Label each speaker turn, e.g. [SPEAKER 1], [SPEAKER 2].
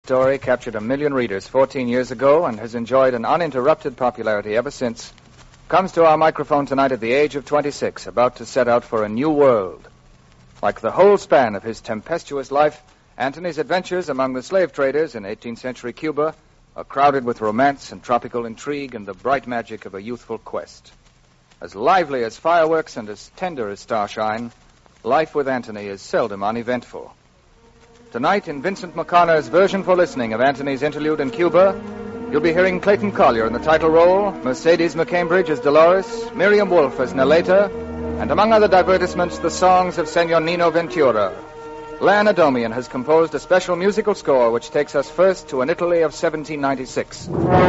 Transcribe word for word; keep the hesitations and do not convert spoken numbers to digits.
[SPEAKER 1] Story captured a million readers fourteen years ago and has enjoyed an uninterrupted popularity ever since, comes to our microphone tonight at the age of twenty-six, about to set out for a new world. Like the whole span of his tempestuous life, Anthony's adventures among the slave traders in eighteenth century Cuba are crowded with romance and tropical intrigue and the bright magic of a youthful quest. As lively as fireworks and as tender as starshine, life with Anthony is seldom uneventful. Tonight, in Vincent McConnor's version for listening of Anthony's interlude in Cuba, you'll be hearing Clayton Collier in the title role, Mercedes McCambridge as Dolores, Miriam Wolfe as Neleta, and among other divertissements, the songs of Senor Nino Ventura. Lan Adomian has composed a special musical score which takes us first to an Italy of seventeen ninety-six.